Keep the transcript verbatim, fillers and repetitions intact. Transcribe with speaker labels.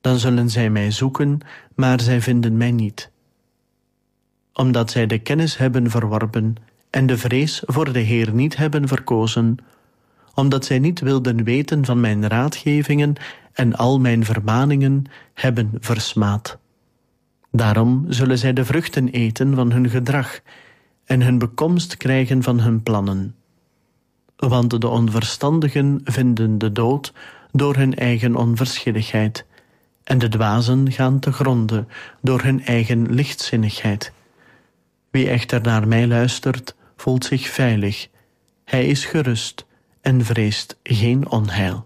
Speaker 1: Dan zullen zij mij zoeken, maar zij vinden mij niet. Omdat zij de kennis hebben verworpen en de vrees voor de Heer niet hebben verkozen, omdat zij niet wilden weten van mijn raadgevingen en al mijn vermaningen hebben versmaad. Daarom zullen zij de vruchten eten van hun gedrag en hun bekomst krijgen van hun plannen. Want de onverstandigen vinden de dood door hun eigen onverschilligheid, en de dwazen gaan te gronde door hun eigen lichtzinnigheid. Wie echter naar mij luistert, voelt zich veilig. Hij is gerust en vreest geen onheil.